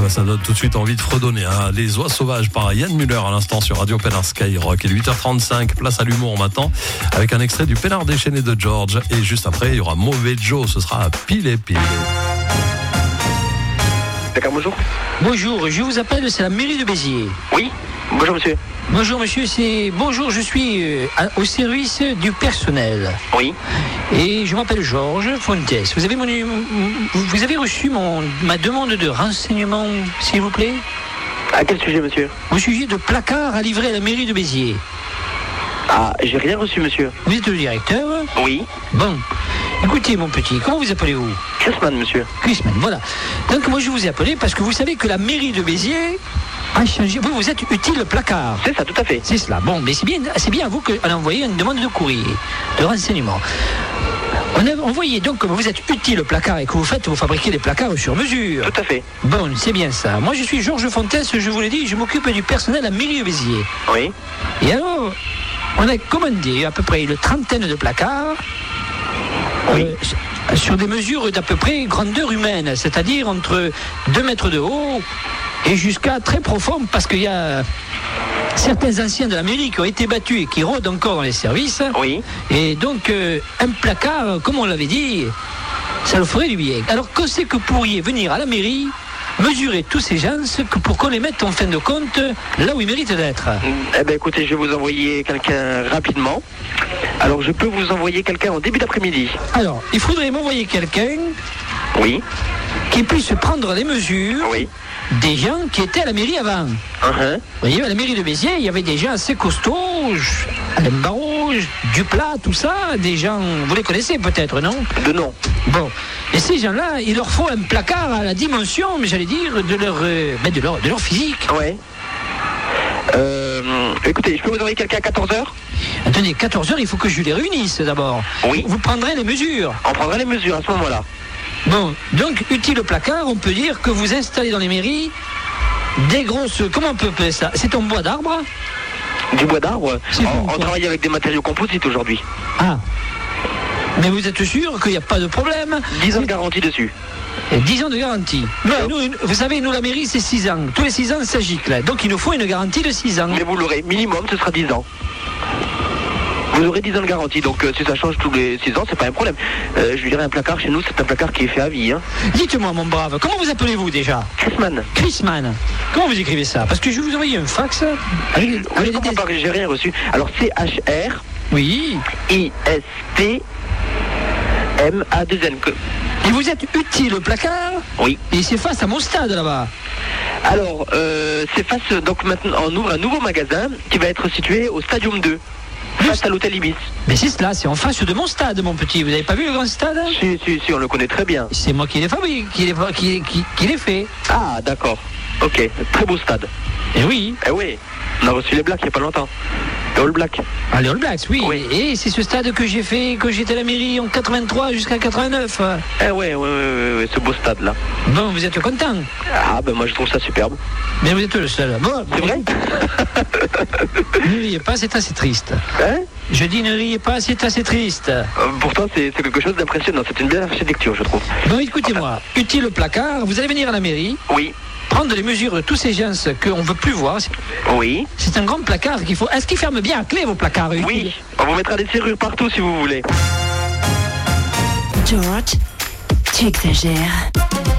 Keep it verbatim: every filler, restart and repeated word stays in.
ça donne tout de suite envie de fredonner. Hein. Les oies sauvages par Yann Muller à l'instant sur Radio Pénard Skyrock. Et huit heures trente-cinq, place à l'humour maintenant, avec un extrait du Pénard déchaîné de George. Et juste après, il y aura Mauvais Joe, ce sera à pile et pile. D'accord, bonjour. Bonjour, je vous appelle, c'est la mairie de Béziers. Oui, bonjour monsieur. Bonjour monsieur, c'est bonjour, je suis euh, au service du personnel. Oui. Et je m'appelle Georges Fontes. Vous avez mon, vous avez reçu mon ma demande de renseignement, s'il vous plaît? À quel sujet monsieur? Au sujet de placards à livrer à la mairie de Béziers. Ah, j'ai rien reçu monsieur. Vous êtes le directeur? Oui. Bon. Écoutez mon petit, comment vous appelez-vous? Chrisman monsieur. Chrisman, voilà. Donc moi je vous ai appelé parce que vous savez que la mairie de Béziers a changé. Vous, vous êtes utile placard. C'est ça, tout à fait. C'est cela. Bon, mais c'est bien, c'est bien à vous qu'on a envoyé une demande de courrier, de renseignement. On a envoyé donc, comme vous êtes utile placard et que vous faites, vous fabriquez des placards sur mesure. Tout à fait. Bon, c'est bien ça. Moi je suis Georges Fontes, je vous l'ai dit, je m'occupe du personnel à la mairie de Béziers. Oui. Et alors, on a commandé à peu près une trentaine de placards. Oui. Euh, sur des mesures d'à peu près grandeur humaine, c'est-à-dire entre deux mètres de haut et jusqu'à très profond, parce qu'il y a certains anciens de la mairie qui ont été battus et qui rôdent encore dans les services. Oui. Et donc, euh, un placard, comme on l'avait dit, ça le ferait du bien. Alors, que c'est que vous pourriez venir à la mairie mesurer tous ces gens que pour qu'on les mette en fin de compte là où ils méritent d'être? Eh bien écoutez, je vais vous envoyer quelqu'un rapidement. Alors je peux vous envoyer quelqu'un en début d'après-midi. Alors, il faudrait m'envoyer quelqu'un Oui. qui puisse prendre les mesures Oui. des gens qui étaient à la mairie avant. Uh-huh. Vous voyez, à la mairie de Béziers, il y avait des gens assez costauds, Alain Barraud, Duplat, tout ça, des gens, vous les connaissez peut-être, non? De nom. Bon, et ces gens-là, il leur faut un placard à la dimension, mais j'allais dire, de leur, euh, ben de leur, de leur physique. Ouais. Euh, écoutez, je peux vous envoyer quelqu'un à quatorze heures? Attendez, quatorze heures, il faut que je les réunisse d'abord. Oui. Vous prendrez les mesures. On prendra les mesures à ce moment-là. Bon, donc, utile placard, on peut dire que vous installez dans les mairies des grosses... Comment on peut appeler ça? C'est en bois d'arbre? Du bois d'arbre. C'est On, bon, on travaille avec des matériaux composites aujourd'hui. Ah. Mais vous êtes sûr qu'il n'y a pas de problème? dix ans de garantie dessus. Et dix ans de garantie. Mais nous, vous savez, nous, la mairie, c'est six ans. Tous les six ans, ça gicle. Donc, il nous faut une garantie de six ans. Mais vous l'aurez, minimum, ce sera dix ans. Vous aurez dix ans de garantie, donc euh, si ça change tous les six ans, c'est pas un problème. Euh, je lui dirais un placard chez nous, c'est un placard qui est fait à vie. Hein. Dites-moi, mon brave, comment vous appelez-vous déjà? Chrisman. Chrisman. Comment vous écrivez ça? Parce que je vais vous envoyer un fax. Avec, Oui, avec je comprends des... pas, j'ai rien reçu. Alors C H R Oui. I S T M A deux N. Et vous êtes utile au placard? Oui. Et c'est face à mon stade là-bas. Alors, euh, c'est face, donc maintenant, on ouvre un nouveau magasin qui va être situé au Stadium deux. Face à l'hôtel Ibis. Mais c'est cela, c'est en face de mon stade, mon petit. Vous n'avez pas vu le grand stade? Si, si, si, on le connaît très bien. C'est moi qui l'ai fabriqué, qui l'ai, qui, qui, qui l'ai fait. Ah, d'accord. Ok, très beau stade. Et oui. Eh oui, on a reçu les Blacks il n'y a pas longtemps. Les All Blacks. Ah, les All Blacks, oui. Oui. Et c'est ce stade que j'ai fait, que j'étais à la mairie en quatre-vingt-trois jusqu'à quatre-vingt-neuf. Eh ouais, ouais, ouais, ouais, ouais, ce beau stade-là. Bon, vous êtes content? Ah, ben moi je trouve ça superbe. Mais vous êtes le seul. Bon, C'est vrai? ne riez pas, c'est assez triste. Hein? Je dis ne riez pas, c'est assez triste. Euh, pourtant, c'est, c'est quelque chose d'impressionnant. C'est une belle architecture, je trouve. Bon, écoutez-moi, utile placard, vous allez venir à la mairie, Oui. prendre les mesures de tous ces gens qu'on ne veut plus voir. C'est, Oui. c'est un grand placard qu'il faut... Est-ce qu'il ferme bien à clé, vos placards? utiles? Oui. On vous mettra des serrures partout si vous voulez. George, tu exagères.